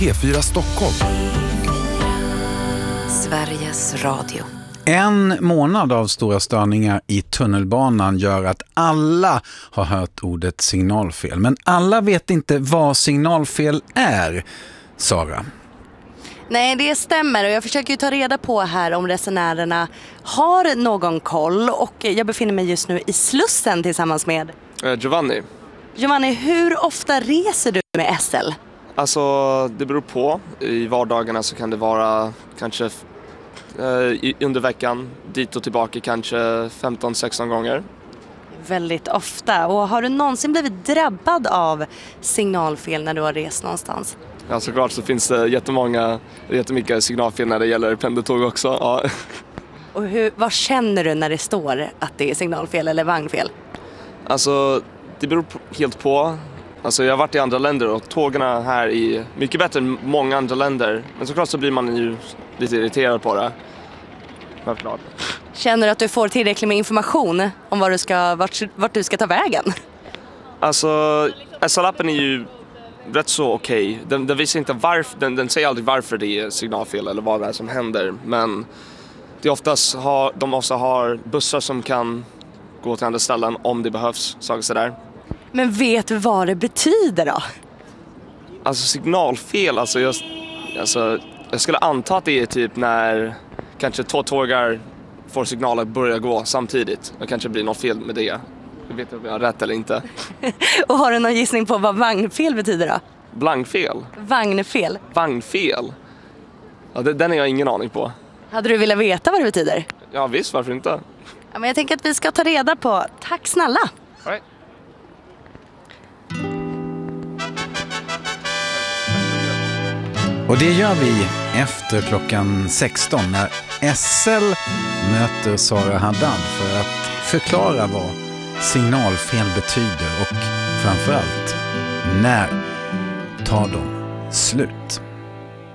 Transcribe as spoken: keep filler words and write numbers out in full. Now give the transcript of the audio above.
P fyra Stockholm. Sveriges Radio. En månad av stora störningar i tunnelbanan gör att alla har hört ordet signalfel. Men alla vet inte vad signalfel är, Sara. Nej, det stämmer och jag försöker ju ta reda på här om resenärerna har någon koll och jag befinner mig just nu i Slussen tillsammans med eh, Giovanni. Giovanni, hur ofta reser du med S L? Alltså det beror på. I vardagarna så kan det vara kanske eh, i, under veckan dit och tillbaka kanske femton sexton gånger. Väldigt ofta. Och har du någonsin blivit drabbad av signalfel när du har rest någonstans? Ja, såklart så finns det jättemånga, jättemycket signalfel när det gäller pendeltåg också. Ja. Och hur, vad känner du när det står att det är signalfel eller vagnfel? Alltså det beror på, helt på. Alltså jag har varit i andra länder och tågen här är mycket bättre än många andra länder. Men såklart så blir man ju lite irriterad på det. Självklart. Känner du att du får tillräckligt med information om var du ska, vart, vart du ska ta vägen? Alltså S L-appen är ju rätt så okej. Okay. Den, den visar inte varför, den, den säger aldrig varför det är signalfel eller vad det är som händer. Men det är oftast har, de också har bussar som kan gå till andra ställen om det behövs, saker sådär. Men vet du vad det betyder då? Alltså signalfel, alltså jag, alltså jag skulle anta att det är typ när kanske två tågar får signaler att börja gå samtidigt. Det kanske blir något fel med det. Jag vet inte om jag har rätt eller inte. Och har du någon gissning på vad vagnfel betyder då? Blankfel? Vagnfel. Vagnfel? Ja, det, den har jag ingen aning på. Hade du velat veta vad det betyder? Ja visst, varför inte? Ja, men jag tänker att vi ska ta reda på. Tack snälla. All right. Och det gör vi efter klockan sexton när S L möter Sara Haddad för att förklara vad signalfel betyder och framförallt när tar de slut.